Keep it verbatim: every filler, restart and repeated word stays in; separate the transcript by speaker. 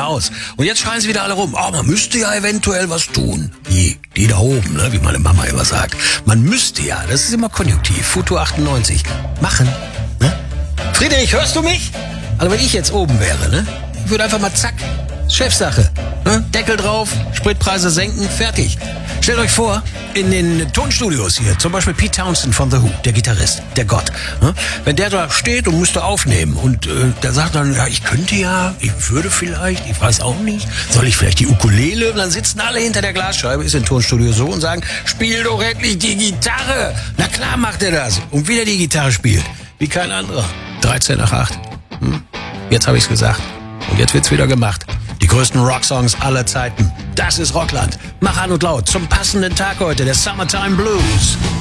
Speaker 1: aus. Und jetzt schreien sie wieder alle rum. Oh, man müsste ja eventuell was tun. Die, die da oben, ne, wie meine Mama immer sagt. Man müsste ja, das ist immer Konjunktiv. Futur achtundneunzig. Machen, ne? Friedrich, hörst du mich? Also wenn ich jetzt oben wäre, ne? Ich würde einfach mal zack. Chefsache. Ne? Deckel drauf, Spritpreise senken, fertig. Stellt euch vor, in den Tonstudios hier, zum Beispiel Pete Townsend von The Who, der Gitarrist, der Gott. Ne? Wenn der da steht und müsste aufnehmen und äh, der sagt dann, ja, ich könnte ja, ich würde vielleicht, ich weiß auch nicht, soll ich vielleicht die Ukulele? Und dann sitzen alle hinter der Glasscheibe, ist im Tonstudio so, und sagen, spiel doch endlich die Gitarre. Na klar macht er das. Und wieder die Gitarre spielt, wie kein anderer. dreizehn nach acht. Hm? Jetzt habe ich's gesagt. Und jetzt wird's wieder gemacht. Die größten Rocksongs aller Zeiten. Das ist Rockland. Mach an und laut zum passenden Tag heute, der Summertime Blues.